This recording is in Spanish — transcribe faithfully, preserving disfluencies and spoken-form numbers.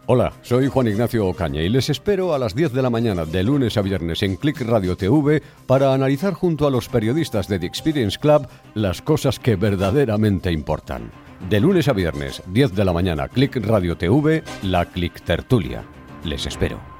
Hola, soy Juan Ignacio Ocaña y les espero a las diez de la mañana de lunes a viernes en Click Radio T V para analizar junto a los periodistas de The Experience Club las cosas que verdaderamente importan. De lunes a viernes, diez de la mañana, Click Radio T V, la Click Tertulia. Les espero.